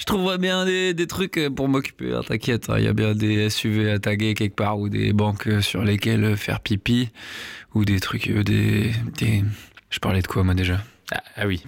trouverai bien des trucs pour m'occuper, hein, t'inquiète. Il y a bien des SUV à taguer quelque part ou des banques sur lesquelles faire pipi ou des trucs, Je parlais de quoi moi déjà ? Ah oui,